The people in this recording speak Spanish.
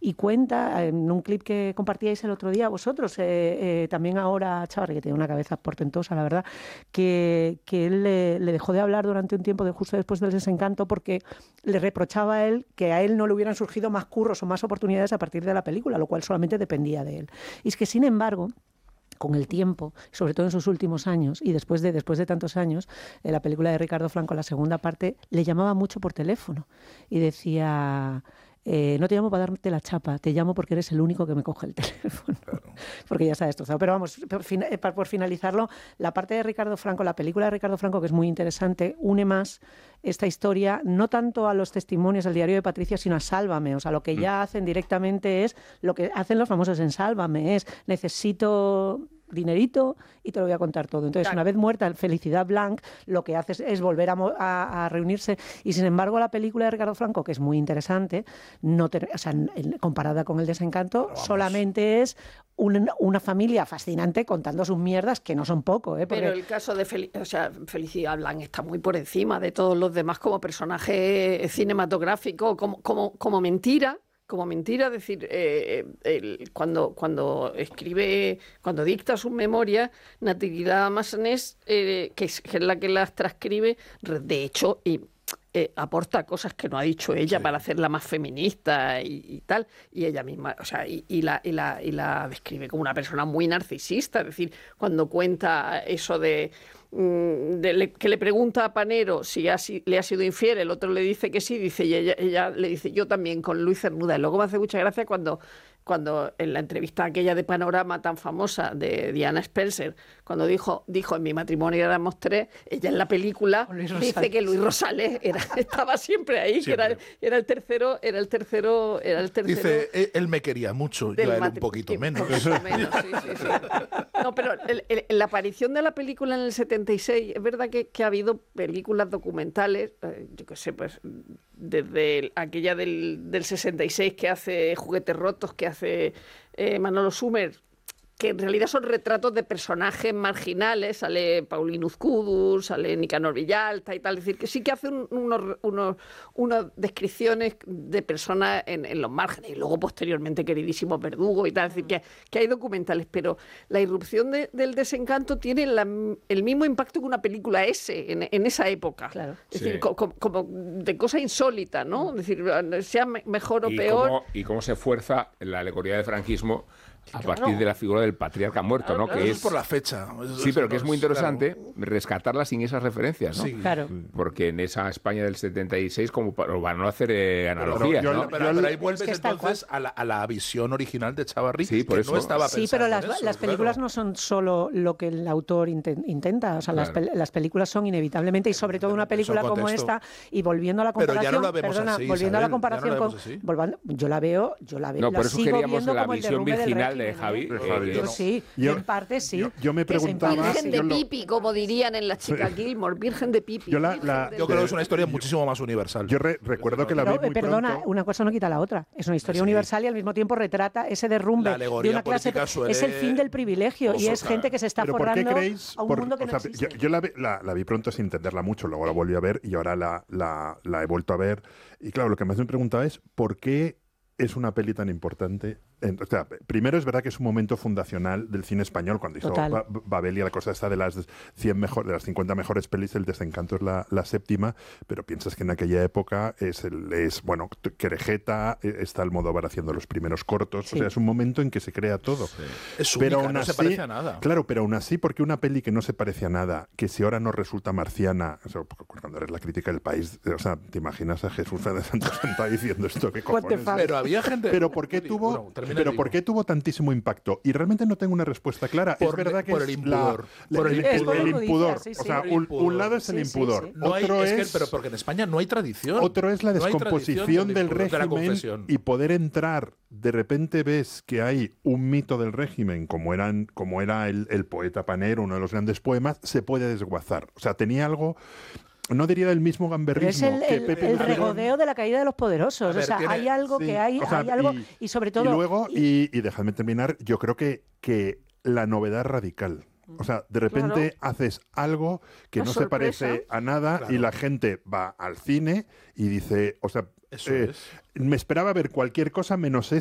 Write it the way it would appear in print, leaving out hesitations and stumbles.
y cuenta, en un clip que compartíais el otro día vosotros, también ahora Chávarri, que tiene una cabeza portentosa, la verdad, que él le dejó de hablar durante un tiempo justo después del Desencanto porque le reprochaba a él que a él no le hubieran surgido más curros o más oportunidades a partir de la película, lo cual solamente dependía de él. Y es que, sin embargo, con el tiempo, sobre todo en sus últimos años, y después de tantos años, la película de Ricardo Franco, la segunda parte, le llamaba mucho por teléfono y decía... no te llamo para darte la chapa, te llamo porque eres el único que me coge el teléfono. Claro. Porque ya está destrozado. Pero vamos, por finalizarlo, la parte de Ricardo Franco, la película de Ricardo Franco, que es muy interesante, une más esta historia, no tanto a los testimonios del diario de Patricia, sino a Sálvame. O sea, lo que ya hacen directamente es, lo que hacen los famosos en Sálvame, es necesito dinerito y te lo voy a contar todo. Entonces, claro, una vez muerta Felicidad Blanc, lo que hace es volver a reunirse, y sin embargo la película de Ricardo Franco, que es muy interesante, comparada con El Desencanto, solamente es una familia fascinante contando sus mierdas, que no son poco. Pero el caso de Felicidad Blanc está muy por encima de todos los demás como personaje cinematográfico, como mentira. Como mentira, es decir, cuando dicta sus memorias, Natividad Massanés, que es la que las transcribe, de hecho, aporta cosas que no ha dicho ella para hacerla más feminista y tal, y ella misma, o sea, y la describe como una persona muy narcisista. Es decir, cuando cuenta eso que le pregunta a Panero si le ha sido infiel, el otro le dice que sí, dice, y ella le dice, yo también, con Luis Cernuda. Y luego me hace mucha gracia cuando en la entrevista aquella de Panorama tan famosa de Diana Spencer, cuando dijo en mi matrimonio éramos 3, ella en la película dice que Luis Rosales estaba siempre ahí, siempre. Que era el tercero. Dice, él me quería mucho, yo a él un poquito menos. Sí. No, pero la aparición de la película en el 76, es verdad que ha habido películas documentales, yo qué sé, pues desde aquella del 66 que hace Juguetes Rotos, que hace Manolo Sumer, que en realidad son retratos de personajes marginales. Sale Paulino Uzcudur, sale Nicanor Villalta y tal. Es decir, que sí que hace unas descripciones de personas en los márgenes. Y luego, posteriormente, queridísimos Verdugo y tal. Es decir, que hay documentales. Pero la irrupción del Desencanto tiene el mismo impacto que una película en esa época. Claro. Es decir, como de cosa insólita, ¿no? Es decir, sea mejor o peor. Y cómo se fuerza la alegoría del franquismo a partir de la figura del patriarca muerto, ¿no? Que es por la fecha. Sí, pero que es muy interesante rescatarla sin esas referencias, ¿no? Sí, claro. Porque en esa España del 76, como para no hacer analogías, ¿no? Pero ahí vuelves entonces a la visión original de Chávarri, sí, por que eso. no estaba pensando. Sí, pero las películas no son solo lo que el autor intenta. O sea, las películas son inevitablemente, y sobre todo una película como esta, y volviendo a la comparación, pero ya no la vemos así, volviendo a la comparación con... Yo la veo, no, por eso queríamos la como visión virginal de Javi. Sí, en parte sí. Yo me preguntaba... Virgen de pipi, como dirían en las chicas Gilmore, virgen de pipi. Yo creo que es una historia muchísimo más universal. Yo recuerdo que la vi muy perdona, pronto. una cosa no quita la otra. Es una historia universal y al mismo tiempo retrata ese derrumbe de una clase. Es el fin del privilegio y es gente que se está forrando a un mundo que no existe. Yo la vi pronto sin entenderla mucho, luego la volví a ver y ahora la he vuelto a ver. Y claro, lo que más me preguntaba es ¿por qué es una peli tan importante? O sea, primero es verdad que es un momento fundacional del cine español, cuando hizo Babel y la cosa esta de las 50 mejores pelis, El Desencanto es la séptima, pero piensas que en aquella época es Querejeta, está Almodóvar haciendo los primeros cortos, o sea, es un momento en que se crea todo. Sí. Es pero única, aún no así, se parece a nada. Claro, pero aún así, porque una peli que no se parece a nada, que si ahora no resulta marciana, o sea, cuando eres la crítica del país, o sea, te imaginas a Jesús de Santa Santa diciendo esto, ¿qué cojones? Pero había gente... Pero ¿por qué tuvo tantísimo impacto? Y realmente no tengo una respuesta clara. Es verdad que por es el impudor. El impudor. Sí, o sea, un lado es el impudor. Sí. No otro pero porque en España no hay tradición. Otro es la descomposición del régimen, y poder entrar, de repente ves que hay un mito del régimen, como era el poeta Panero, uno de los grandes poemas, se puede desguazar. O sea, tenía algo... No diría del mismo gamberrismo que Pepe el regodeo de la caída de los poderosos. Ver, o sea, hay algo que hay, o sea, hay algo, y sobre todo... Y luego, y dejadme terminar, yo creo que la novedad radical. O sea, de repente haces algo que no se parece a nada y la gente va al cine y dice, o sea, me esperaba ver cualquier cosa menos